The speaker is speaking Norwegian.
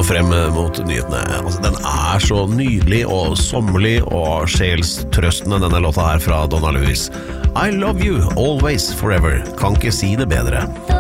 frem mot nyhetene. Altså, den så nydelig og sommerlig og sjelstrøstende, denne låta her fra Donna Lewis. I love you, always, forever. Kan ikke si det bedre.